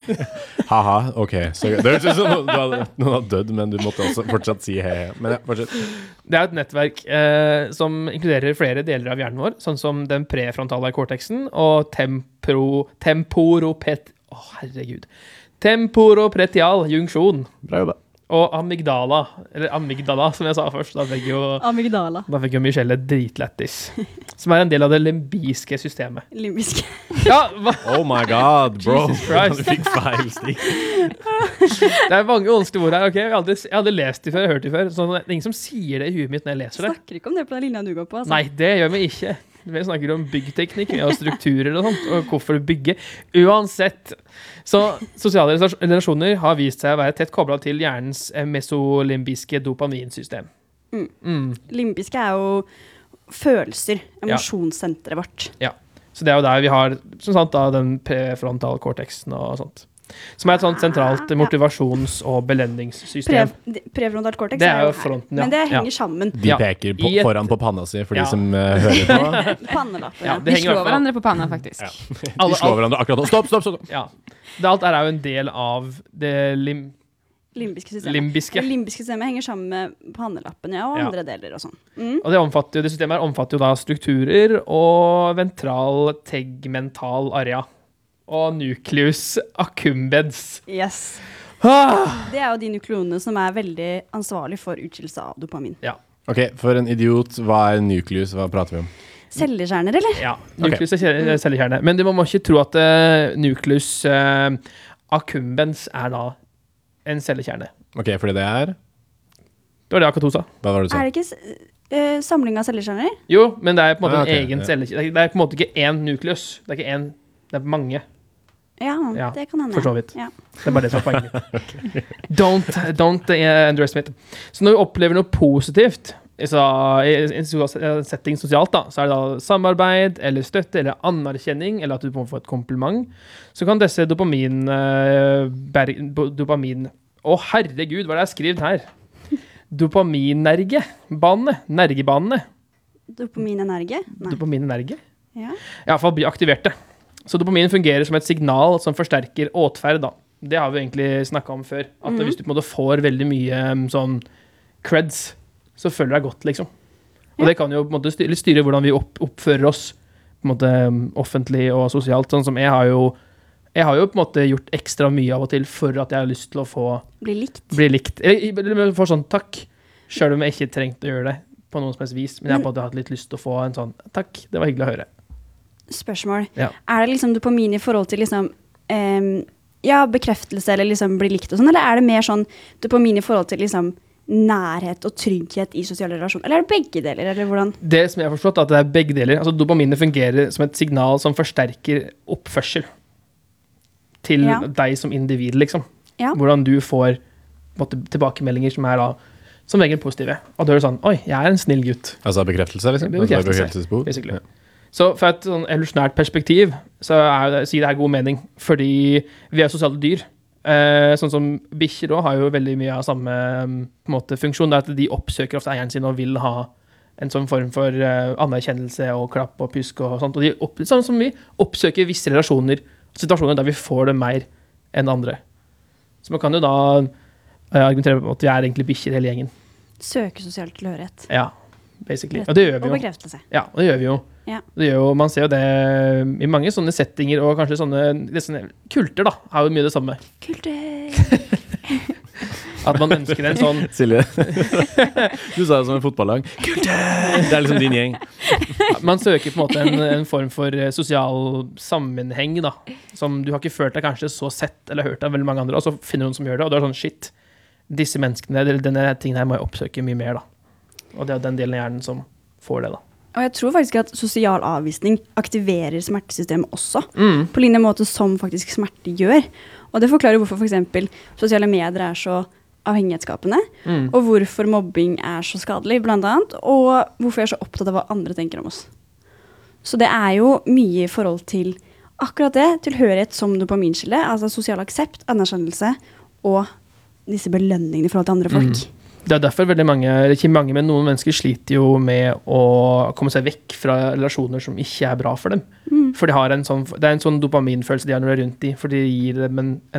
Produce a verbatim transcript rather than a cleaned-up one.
Haha, ok. Så det høres ut som noen hadde, noen hadde dødd, men du måtte også fortsatt si he-he. Men ja, fortsett. Det er et nettverk eh, som inkluderer flere deler av hjernen vår, sånn som den prefrontale cortexen og temporo, temporopet... Å, oh, herregud. Temporopretial junksjon. Bra jobba. Og amygdala, eller amygdala, som jeg sa først. Da fikk jo, Amygdala. da fikk jo Michelle dritlettis. Som er en del av det limbiske systemet. Limbiske. Ja, hva? Oh my god, bro. Jesus Christ. Du fikk feil stikk. Det er mange vanskelige ord her, ok? Jeg har aldri, jeg har aldri lest det før, jeg har hørt det før. Så det er ingen som sier det i huet mitt når jeg leser det. Snakker ikke om det på den linja du går på. Altså. Nei, det gjør vi ikke. Vi snakker om byggteknikk og strukturer og sånt, og hvorfor du bygger. Uansett, så sosiale relasjoner har vist seg å være tett koblet til hjernens mesolimbiske dopaminsystem. Mm. Mm. Limbiske er jo følelser, emosjonssenteret vårt. Ja, så det er jo der vi har, som sant, da, den prefrontal cortexen og sånt. Som er et sånt sentralt motivasjons- og belønningssystem. Pre, prefrontal cortex Det er jo her, fronten, ja. men det henger Ja. sammen. De Ja. peker på, I et- foran på panna si for Ja. de som uh, hører på. Pannelappen, Ja, ja. det Vi henger i slår hvert fall- hverandre på panna, faktisk. Ja. De Alle- slår hverandre akkurat nå. Stopp, stopp, stopp. Ja. Det alt er jo en del av det lim, Limbiske systemet. limbiske. Det limbiske systemet henger sammen med pannelappen, ja, og Ja. andre deler og sånn. Mm. Og det, omfatter, jo- det systemet her omfatter jo da strukturer og ventral tegmental area. Og nucleus accumbens. Yes. Ah! Det er jo de nukleonene som er veldig ansvarlig for utskillelse av dopamin. Ja. Ok, for en idiot, hva er nucleus? Hva prater vi om? Cellekjerner, eller? Ja, nucleus er kje- cellekjerne. Men du må ikke tro at uh, nucleus uh, accumbens er da en cellekjerne. Ok, fordi det er... Det var det akkurat hun sa. Hva var det du sa? Er det ikke s- eh, samling av cellekjerner? Jo, men det er på en måte Ah, ok, en egen ja. cellekjerne. Det er på en måte ikke én nucleus. Det er ikke én, det er mange. Ja, Ja, det kan hende. for så vidt. Ja. Det er bare det som er poenget mitt. Don't, don't uh, underestimate. Så når vi opplever noe positivt, så, i en sosial setting sosialt, da, så er det da samarbeid, eller støtte, eller anerkjenning, eller at du må få et kompliment, så kan disse dopamin... Uh, ber, dopamin... Å, herregud, hva er det jeg har skrevet her? Dopaminnerge. Bane. Nergebanene. Dopaminenerge? Nei. Dopaminenerge. Ja. I hvert fall bli aktiverte. Så dopamin fungerer som et signal som forsterker åtferd, da. Det har vi egentlig snakket om før. At Mhm. hvis du på en måte får veldig mye um, sånn creds, så føler du deg godt, liksom. Og Ja. det kan jo på en måte styre, styre hvordan vi opp, oppfører oss på en måte um, offentlig og sosialt. Sånn som jeg har jo jeg har jo på en måte gjort ekstra mye av og til for at jeg har lyst til å få Bli likt. bli likt. Eller eller få sånn takk, selv om jeg ikke trengte å gjøre det på noen som helst vis. Men jeg har på en måte hatt litt lyst til å få en sånn takk, det var hyggelig å høre. Spørsmål. Ja. Er det liksom dopamin i forhold til liksom em, ja, bekreftelse eller liksom bli likt og sånn, eller er det mer sånn dopamin i forhold til liksom nærhet og trygghet i sosiale relasjoner? Eller er det begge deler, eller hvordan? Det som jeg har forstått, er at det er begge deler. Altså, dopaminet fungerer som et signal som forsterker oppførsel til Ja. deg som individ, liksom. Ja. Hvordan du får på en måte, tilbakemeldinger som er da, som regel positive. Og da er det sånn, oi, jeg er en snill gutt. Altså bekreftelse, liksom? Bekreftelse, Altså bekreftelsesbehov? basically. Ja. Så fra et sånn evolusjonært perspektiv, så er det, sier det her god mening, fordi vi er sosiale dyr. Eh, sånn som bikkjer også har jo veldig mye av samme um, på en måte, funksjon, det er at de oppsøker ofte eieren sin og vil ha en sånn form for uh, anerkjennelse og klapp og pysk og sånt. Og de opp, sånn som vi oppsøker visse relasjoner, situasjoner der vi får det mer enn andre. Så man kan jo da uh, argumentere på at vi er egentlig bikkjer hele gjengen. Søke sosial tilhørighet. Ja, basically. Og det gjør vi Og jo. bekreftelse. Ja, og det gjør vi jo. Ja. Det gjør jo, man ser jo det i mange sånne settinger, og kanskje sånne, det sånne kulter da, har jo mye det samme. Kultur. At man ønsker en sånn, Silje, du sa det som en fotballag. Det er liksom din gjeng. man søker på en måte en, en form for eh, sosial sammenheng da, som du har ikke følt deg kanskje så sett eller hørt av veldig mange andre, og så finner du noen som gjør det, og du er sånn, shit, disse menneskene, eller denne tingen her må jeg oppsøke mye mer da. Og det er den delen av hjernen som får det da. Og jeg tror faktisk at sosial avvisning aktiverer smertesystemet også, Mm. på linje måte som faktisk smerte gjør. Og det forklarer hvorfor for eksempel sosiale medier er så avhengighetsskapende, Mm. og hvorfor mobbing er så skadelig, blant annet, og hvorfor jeg er så opptatt av hva andre tenker om oss. Så det er jo mye i forhold til akkurat det, tilhørighet som dopaminskille, altså sosial aksept, anerkjennelse, og disse belønningene i forhold til andre folk. Det er derfor veldig mange, eller ikke mange, men noen mennesker sliter jo med å komme seg vekk fra relasjoner som ikke er bra for dem. Mm. For de har en sånn, det er en sånn dopaminfølelse de har når de er rundt de, for de gir dem en,